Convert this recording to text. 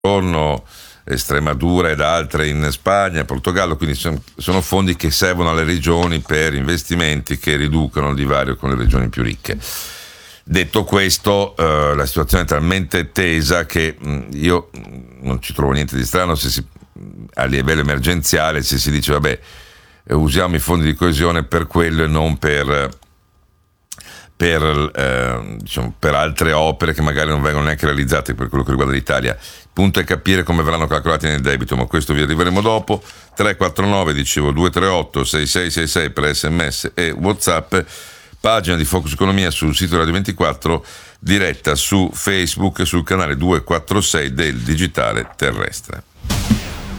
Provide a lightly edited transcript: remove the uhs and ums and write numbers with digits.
Mezzogiorno, Estremadura ed altre in Spagna, Portogallo, quindi sono fondi che servono alle regioni per investimenti che riducono il divario con le regioni più ricche. Detto questo, la situazione è talmente tesa che io non ci trovo niente di strano se a livello emergenziale se si dice vabbè, usiamo i fondi di coesione per quello e non per altre opere che magari non vengono neanche realizzate per quello che riguarda l'Italia. Il punto è capire come verranno calcolati nel debito, ma questo vi arriveremo dopo. 349 238 6666 per SMS e WhatsApp, pagina di Focus Economia sul sito Radio 24, diretta su Facebook e sul canale 246 del Digitale Terrestre.